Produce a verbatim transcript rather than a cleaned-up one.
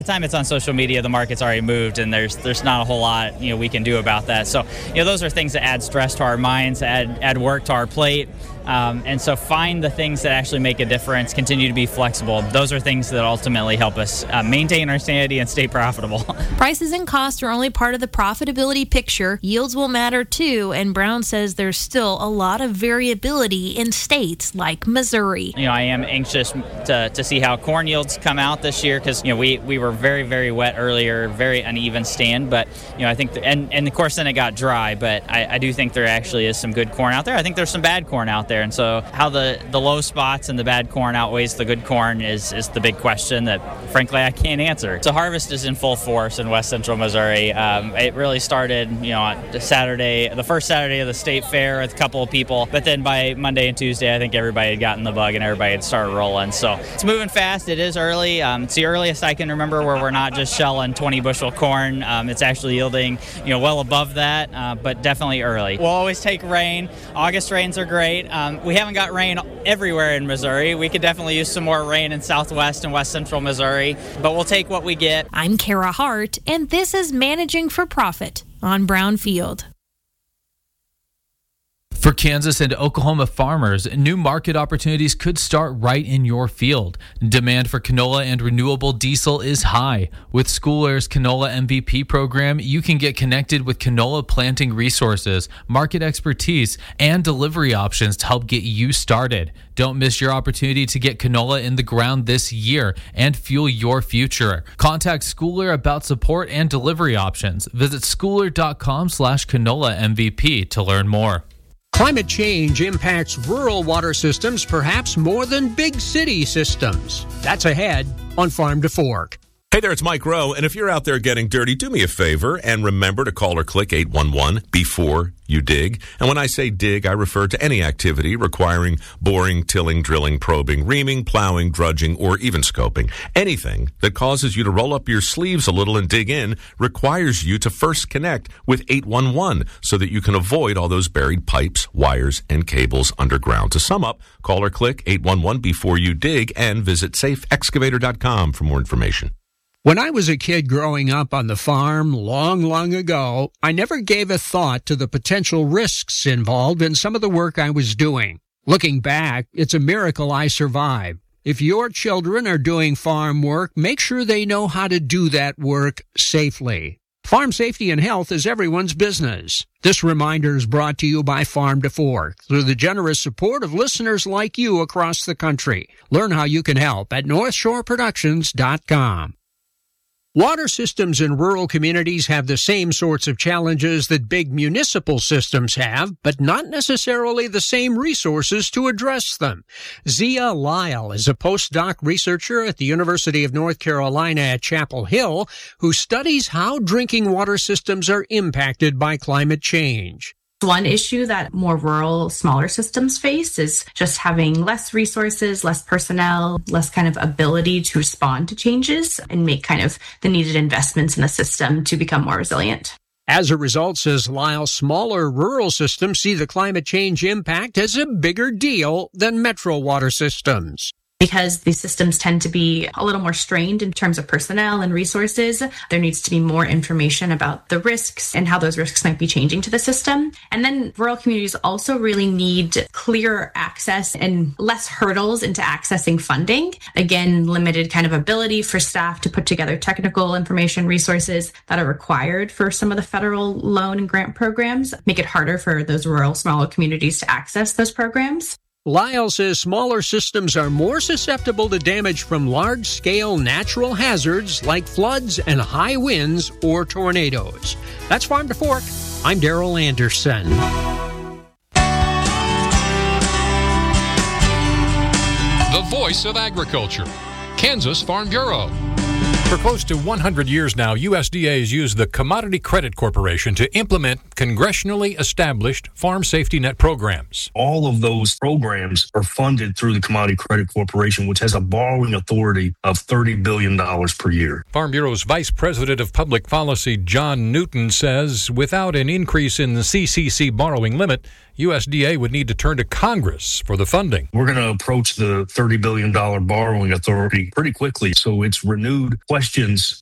the time it's on social media, the market's already moved, and there's there's not a whole lot, you know, we can do about that. So, you know, those are things that add stress to our minds, add add work to our plate. Um, and so find the things that actually make a difference, continue to be flexible. Those are things that ultimately help us uh, maintain our sanity and stay profitable. Prices and costs are only part of the profitability picture. Yields will matter too, and Brown says there's still a lot of variability in states like Missouri. You know, I am anxious to, to see how corn yields come out this year because, you know, we, we were very, very wet earlier, very uneven stand. But, you know, I think, the, and, and of course then it got dry, but I, I do think there actually is some good corn out there. I think there's some bad corn out there. And so how the, the low spots and the bad corn outweighs the good corn is, is the big question that, frankly, I can't answer. So harvest is in full force in west central Missouri. Um, it really started, you know, on Saturday, the first Saturday of the state fair with a couple of people. But then by Monday and Tuesday, I think everybody had gotten the bug and everybody had started rolling. So it's moving fast. It is early. Um, it's the earliest I can remember where we're not just shelling twenty bushel corn. Um, it's actually yielding, you know, well above that, uh, but definitely early. We'll always take rain. August rains are great. Um, we haven't got rain everywhere in Missouri. We could definitely use some more rain in southwest and west central Missouri, but we'll take what we get. I'm Kara Hart, and this is Managing for Profit on Brownfield. For Kansas and Oklahoma farmers, new market opportunities could start right in your field. Demand for canola and renewable diesel is high. With Schooler's Canola M V P program, you can get connected with canola planting resources, market expertise, and delivery options to help get you started. Don't miss your opportunity to get canola in the ground this year and fuel your future. Contact Schooler about support and delivery options. Visit schooler.com slash canola MVP to learn more. Climate change impacts rural water systems perhaps more than big city systems. That's ahead on Farm to Fork. Hey there, it's Mike Rowe, and if you're out there getting dirty, do me a favor and remember to call or click eight one one before you dig. And when I say dig, I refer to any activity requiring boring, tilling, drilling, probing, reaming, plowing, drudging, or even scoping. Anything that causes you to roll up your sleeves a little and dig in requires you to first connect with eight one one so that you can avoid all those buried pipes, wires, and cables underground. To sum up, call or click eight one one before you dig and visit safe excavator dot com for more information. When I was a kid growing up on the farm long, long ago, I never gave a thought to the potential risks involved in some of the work I was doing. Looking back, it's a miracle I survived. If your children are doing farm work, make sure they know how to do that work safely. Farm safety and health is everyone's business. This reminder is brought to you by Farm to Fork through the generous support of listeners like you across the country. Learn how you can help at north shore productions dot com. Water systems in rural communities have the same sorts of challenges that big municipal systems have, but not necessarily the same resources to address them. Zia Lyle is a postdoc researcher at the University of North Carolina at Chapel Hill who studies how drinking water systems are impacted by climate change. One issue that more rural, smaller systems face is just having less resources, less personnel, less kind of ability to respond to changes and make kind of the needed investments in the system to become more resilient. As a result, says Lyle, smaller rural systems see the climate change impact as a bigger deal than metro water systems. Because these systems tend to be a little more strained in terms of personnel and resources, there needs to be more information about the risks and how those risks might be changing to the system. And then rural communities also really need clearer access and less hurdles into accessing funding. Again, limited kind of ability for staff to put together technical information resources that are required for some of the federal loan and grant programs, make it harder for those rural, smaller communities to access those programs. Lyle says smaller systems are more susceptible to damage from large-scale natural hazards like floods and high winds or tornadoes. That's Farm to Fork. I'm Darrell Anderson. The voice of agriculture, Kansas Farm Bureau. For close to one hundred years now, U S D A has used the Commodity Credit Corporation to implement congressionally established farm safety net programs. All of those programs are funded through the Commodity Credit Corporation, which has a borrowing authority of thirty billion dollars per year. Farm Bureau's Vice President of Public Policy, John Newton, says without an increase in the C C C borrowing limit, U S D A would need to turn to Congress for the funding. We're going to approach the thirty billion dollars borrowing authority pretty quickly. So it's renewed questions